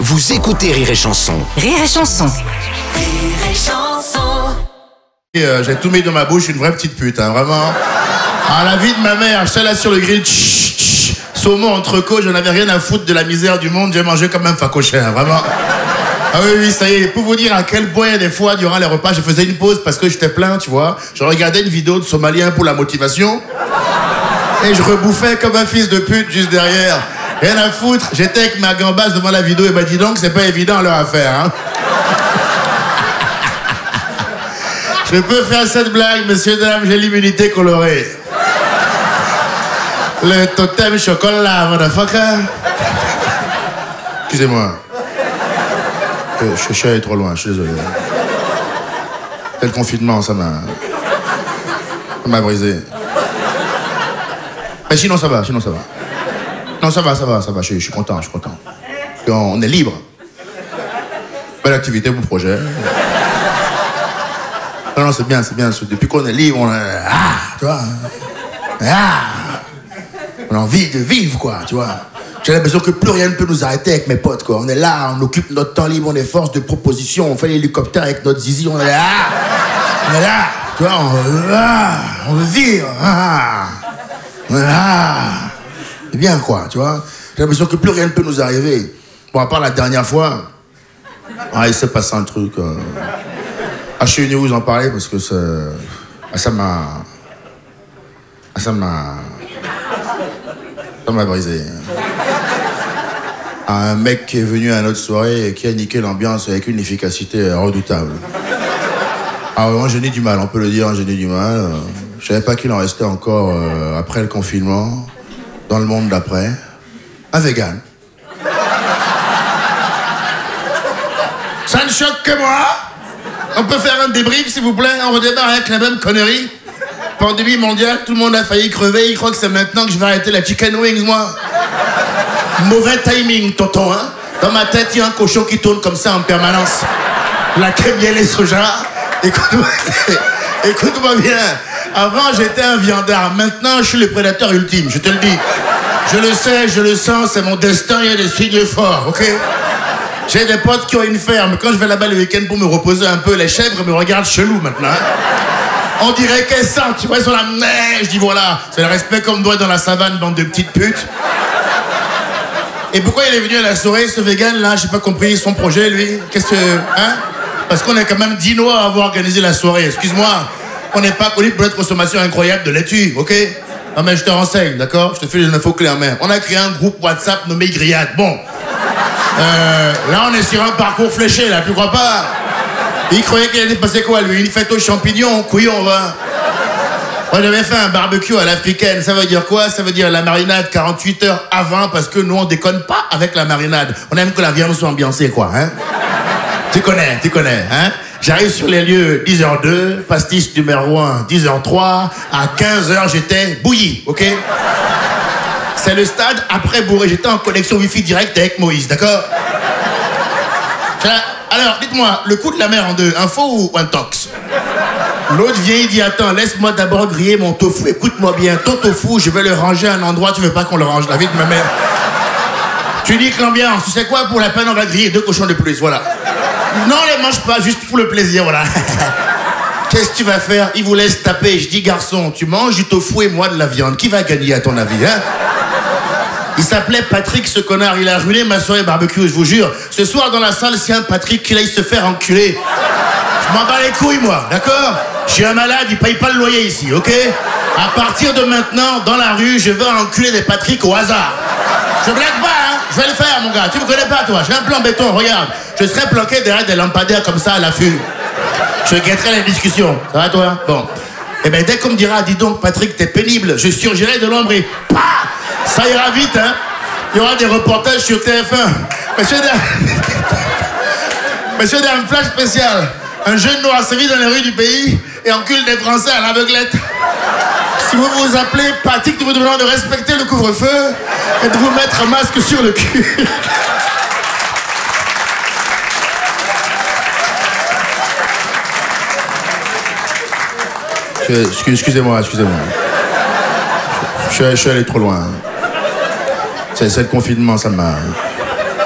Vous écoutez Rire et Chanson. Rire et Chanson. Rire et Chanson. J'ai tout mis dans ma bouche, une vraie petite pute, hein, vraiment. À la vie de ma mère, j'étais là sur le grill, saumon, entrecôte, j'en avais rien à foutre de la misère du monde, j'ai mangé comme un facochère, hein, vraiment. Ah oui, ça y est, pour vous dire à quel point des fois, durant les repas, je faisais une pause parce que j'étais plein, tu vois. Je regardais une vidéo de Somalien pour la motivation et je rebouffais comme un fils de pute juste derrière. Rien à foutre, j'étais avec ma gambasse devant la vidéo et bah dis donc, c'est pas évident leur affaire, hein. Je peux faire cette blague, messieurs, dames, j'ai l'immunité colorée. Le totem chocolat, motherfucker. Excusez-moi. Je suis allé trop loin, je suis désolé. Le confinement, ça m'a brisé. Mais sinon, ça va. Non, ça va, je suis content. On est libre. Belle activité, bon projet. Non, c'est bien. Depuis qu'on est libre, on a... tu vois. On a envie de vivre, quoi, tu vois. J'ai l'impression que plus rien ne peut nous arrêter avec mes potes, quoi. On est là, on occupe notre temps libre, on est force de proposition, on fait l'hélicoptère avec notre zizi, on est là, tu vois, on veut vivre, on est là. C'est bien, quoi, tu vois. J'ai l'impression que plus rien ne peut nous arriver. Bon, à part la dernière fois, il s'est passé un truc. Je suis venu vous en parler parce que ça m'a brisé. Un mec qui est venu à notre soirée et qui a niqué l'ambiance avec une efficacité redoutable. Vraiment, j'ai eu du mal, on peut le dire, j'ai eu du mal. Je savais pas qu'il en restait encore après le confinement, dans le monde d'après. Un vegan. Ça ne choque que moi. On peut faire un débrief, s'il vous plaît? On redémarre avec la même connerie. Pandémie mondiale, tout le monde a failli crever. Il croit que c'est maintenant que je vais arrêter la chicken wings, moi. Mauvais timing, tonton, hein. Dans ma tête, il y a un cochon qui tourne comme ça en permanence. La crème miel et soja. Écoute-moi bien. Avant, j'étais un viandard. Maintenant, je suis le prédateur ultime, je te le dis. Je le sais, je le sens, c'est mon destin, il y a des signes forts, ok? J'ai des potes qui ont une ferme. Quand je vais là-bas le week-end pour me reposer un peu, les chèvres me regardent chelou maintenant, hein. On dirait qu'elles sentent, tu vois, sur la neige. Je dis voilà, c'est le respect comme doit dans la savane, bande de petites putes. Et pourquoi il est venu à la soirée, ce vegan là? J'ai pas compris son projet, lui. Qu'est-ce que... Hein? Parce qu'on est quand même 10 noirs à avoir organisé la soirée. Excuse-moi, on n'est pas connu pour notre consommation incroyable de laitue, ok? Non mais je te renseigne, d'accord? Je te fais les infos clés en main. On a créé un groupe WhatsApp nommé Grillade. Bon. Là on est sur un parcours fléché, là, tu crois pas? Il croyait qu'il allait passer quoi, lui? Une fête aux champignons, couillon, va. Moi, j'avais fait un barbecue à l'africaine. Ça veut dire quoi? Ça veut dire la marinade 48 heures avant, parce que nous, on déconne pas avec la marinade. On aime que la viande soit ambiancée, quoi, hein? Tu connais, hein? J'arrive sur les lieux 10h02, pastis numéro 1, 10h03. À 15h, j'étais bouilli, ok? C'est le stade après bourré. J'étais en connexion Wi-Fi direct avec Moïse, d'accord? Alors, dites-moi, le coup de la mer en deux, un faux ou un tox? L'autre vient, il dit, attends, laisse-moi d'abord griller mon tofu. Écoute-moi bien, ton tofu, je vais le ranger à un endroit, tu veux pas qu'on le range, la vie de ma mère. Tu niques l'ambiance, tu sais quoi, pour la peine, on va griller 2 cochons de plus, voilà. Non, les mange pas, juste pour le plaisir, voilà. Qu'est-ce que tu vas faire? Il vous laisse taper. Je dis, garçon, tu manges du tofu et moi de la viande. Qui va gagner, à ton avis, hein? Il s'appelait Patrick, ce connard. Il a ruiné ma soirée barbecue, je vous jure. Ce soir, dans la salle, c'est un Patrick qui aille se faire enculer. Je m'en bats les couilles, moi, d'accord? Je suis un malade, il paye pas le loyer ici, ok? À partir de maintenant, dans la rue, je vais enculer des Patrick au hasard. Je blague pas, hein? Je vais le faire, mon gars. Tu me connais pas, toi? J'ai un plan béton, regarde. Je serai planqué derrière des lampadaires comme ça à l'affût. Je guetterai les discussions. Ça va, toi? Bon. Eh ben, dès qu'on me dira, dis donc, Patrick, t'es pénible, je surgirai de l'ombre et pah! Ça ira vite, hein? Il y aura des reportages sur TF1. Messieurs, dames, flash spécial. Un jeune noir sévit dans les rues du pays et encule des Français à l'aveuglette. Si vous vous appelez Patrick, nous vous demandons de respecter le couvre-feu et de vous mettre un masque sur le cul. Excusez-moi. Je suis allé trop loin. C'est le confinement, ça m'a...